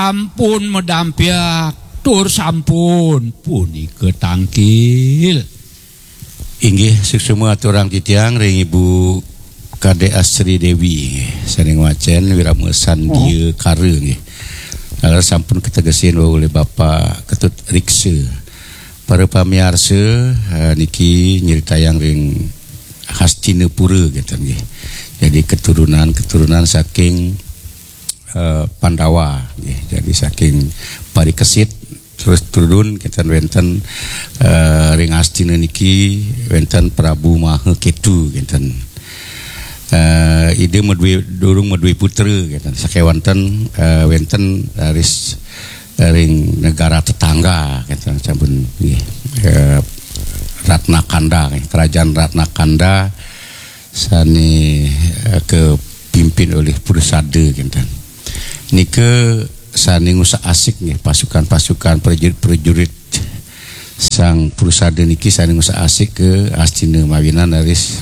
sampun medampiak tur sampun punika tangkil. Inggih suksema aturang titiang ring Ibu Kade Asri Dewi saring wacen wiramesan dia kare nggih. Kalau sampun ketegesin oleh Bapak Ketut Riksa. Para pamiarsa niki nyeritayang ring Hastinapura gitu nggih. Jadi keturunan saking Pandawa nggih. Jadi saking Parikesit terus turun kita wenten ring Hastina niki wenten Prabu Mahaketu gitu. Ide durung medui putra gitu. Sakewanten wenten aris ring negara tetangga gitu. Sampun Ratna Kanda, kerajaan Ratna Kanda sani kepimpin oleh Purusada gitu. Nike sani ngusak asik nih pasukan-pasukan prajurit sang Purusada niki sani ngusak asik ke Hastina mawinan aris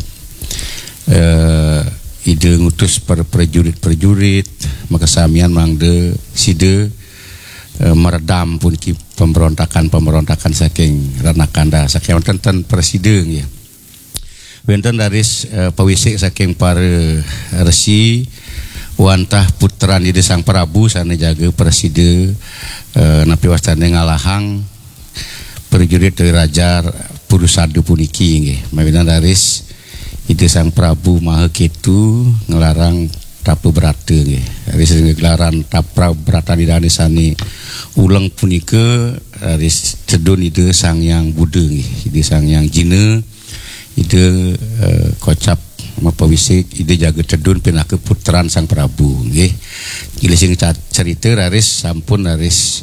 ide ngutus per prajurit maka samian mangde side meredam pun ki pemberontakan saking Ratna Kanda saking wonten presiden ya wonten daris pawisik saking para resi wantah puteran ide sang Prabu sana jaga presiden napi wastane ngalahang prajurit dari Raja Purusada puniki nggih mawinan daris ide sang Prabu Mahaketu ngelarang tapu berata nggih. Aris ngelaran tapra berata di danesani ulang punika aris cedun ide sang yang Buddha nggih. Ide sang yang Jina ide kocap mapawisik ide jaga cedun pindah ke puteran sang Prabu nggih. Gilising cerita aris sampun aris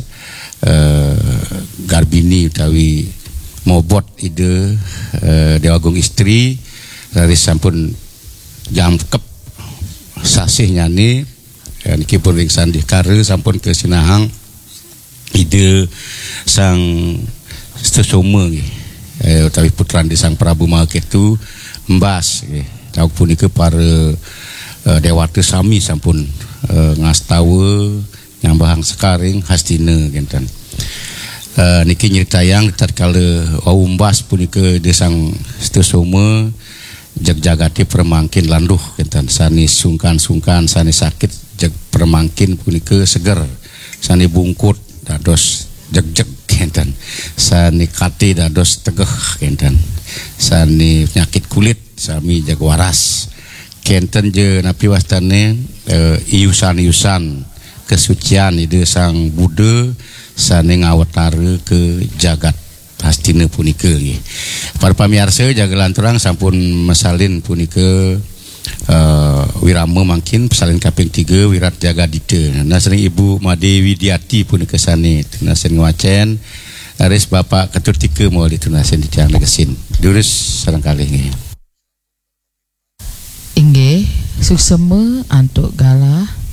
Garbini utawi mobot ide Dewa Agung istri aris sampun jamkep sasih nyani niki pun ring sandi kare sampun ke Sinahang ide sang Sesoma nggih utawi putran di sang Prabu Mahaketu embas nggih tau punika para dewata sami sampun ngastawa nyambahang sekaring Hastina kinten niki nyeritayang tatkala umbas punika di sang Sesoma jag-jagati permangkin landuh kinten sani sungkan sani sakit jag permangkin punika seger sani bungkut dados jeg-jeg kinten sani kati dados tegeh kinten sani penyakit kulit sami jag waras kinten je napi wastane iusan kesucian ide sang Buddha sani ngawatara ke jagat Hastina punika nggih. Para pamirsa jaga lanturang sampun mesalin punika wirama mangkin pesalin kaping 3 wirat jaga dite. Nasring Ibu Made Widiati punika sani tunasen ngwacen aris Bapak Ketut Tika mau ditunasen di tiang legesin. Durus sareng kalih nggih. Inggih suksema antuk galah